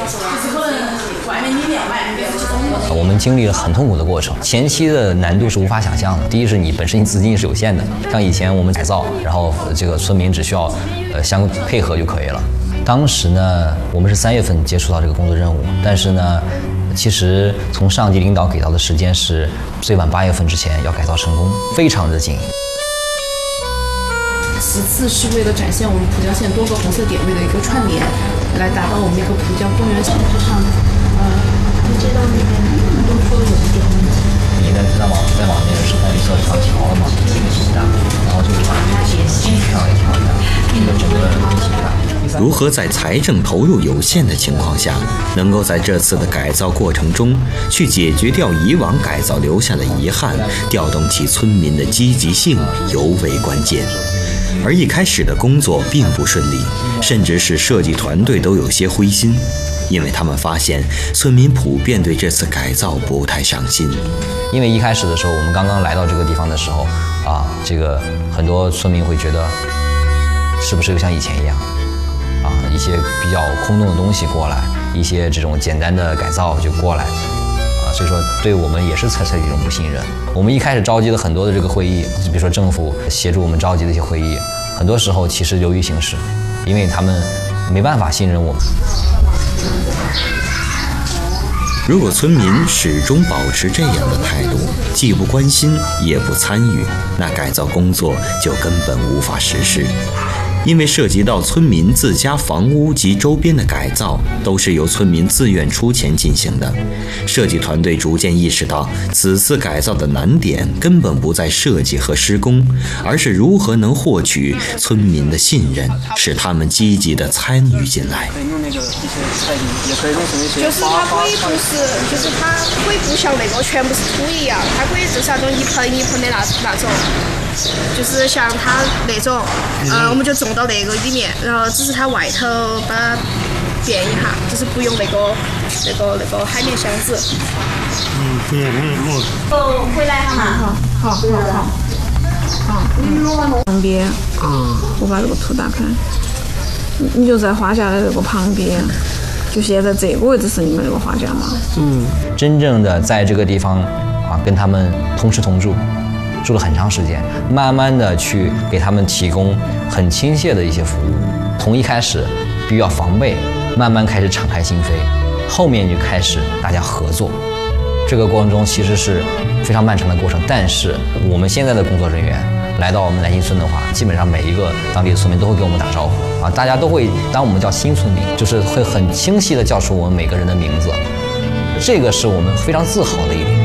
我们经历了很痛苦的过程，前期的难度是无法想象的。第一是你本身资金是有限的，像以前我们改造，然后这个村民只需要相配合就可以了。当时呢，我们是3月份接触到这个工作任务，但是呢，其实从上级领导给到的时间是最晚8月份之前要改造成功，非常的紧。 其次是为了展现我们蒲江县多个红色点位的一个串联，来达到我们一个蒲江公园形式上。你知道那边都说有一点问题。 你应该知道吗？再往那个生态绿色上调了嘛，这个挺大，然后就是把这个上来调一下，这个整个挺大。 如何在财政投入有限的情况下，能够在这次的改造过程中去解决掉以往改造留下的遗憾，调动起村民的积极性，尤为关键。而一开始的工作并不顺利，甚至是设计团队都有些灰心，因为他们发现村民普遍对这次改造不太上心。 因为一开始的时候，我们刚刚来到这个地方的时候这个很多村民会觉得，是不是又像以前一样一些比较空洞的东西过来，一些这种简单的改造就过来所以说对我们也是采取一种不信任。我们一开始召集了很多的这个会议，比如说政府协助我们召集的一些会议，很多时候其实流于形式，因为他们没办法信任我们。 如果村民始终保持这样的态度，既不关心也不参与，那改造工作就根本无法实施。因为涉及到村民自家房屋及周边的改造，都是由村民自愿出钱进行的。设计团队逐渐意识到，此次改造的难点根本不在设计和施工，而是如何能获取村民的信任，使他们积极地参与进来。 就是它可以不是，就是它可以不像那个全部是土一样，它可以就是那种一盆一盆的那种。就是像它那种，我们就种到那个里面，然后只是它外头把它变一下，就是不用那个海绵箱子。回来哈。好。 旁边，我把这个图打开，你就在花架的这个旁边，就现在这个位置是你们那个花架吗？ 真正的在这个地方跟他们同吃同住。住了很长时间，慢慢的去给他们提供很亲切的一些服务。从一开始比较防备，慢慢开始敞开心扉，后面就开始大家合作。这个过程中其实是非常漫长的过程，但是我们现在的工作人员来到我们南新村的话，基本上每一个当地的村民都会给我们打招呼大家都会当我们叫新村民，就是会很清晰的叫出我们每个人的名字，这个是我们非常自豪的一点。